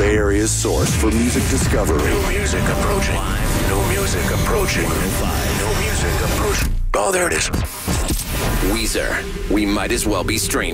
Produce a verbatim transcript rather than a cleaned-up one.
Bay Area's source for music discovery. New music approaching. New music approaching. New music approaching. Oh, there it is. Weezer. We might as well be strangers.